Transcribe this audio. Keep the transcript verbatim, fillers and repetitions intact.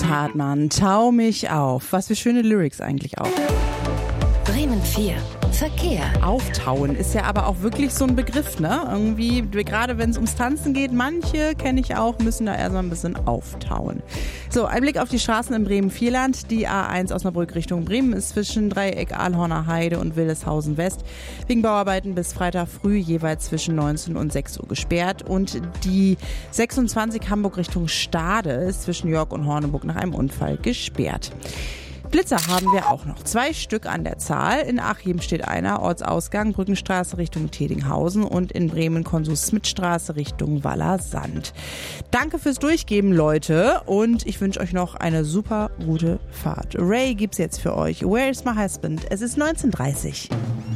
Hartmann, tau mich auf. Was für schöne Lyrics eigentlich auch. Bremen vier. Verkehr. Auftauen ist ja aber auch wirklich so ein Begriff, ne? Irgendwie, gerade wenn es ums Tanzen geht, manche, kenne ich auch, müssen da erstmal ein bisschen auftauen. So, ein Blick auf die Straßen in Bremen-Vierland. Die A eins Osnabrück Richtung Bremen ist zwischen Dreieck Ahlhorner Heide und Wildeshausen West wegen Bauarbeiten bis Freitag früh jeweils zwischen neunzehn und sechs Uhr gesperrt. Und die sechsundzwanzig Hamburg Richtung Stade ist zwischen Jörg und Horneburg nach einem Unfall gesperrt. Blitzer haben wir auch noch. Zwei Stück an der Zahl. In Achim steht einer, Ortsausgang, Brückenstraße Richtung Tedinghausen und in Bremen Konsul-Smith-Straße Richtung Wallersand. Danke fürs Durchgeben, Leute, und ich wünsche euch noch eine super gute Fahrt. Ray gibt's jetzt für euch. Where is my husband? Es ist neunzehn Uhr dreißig.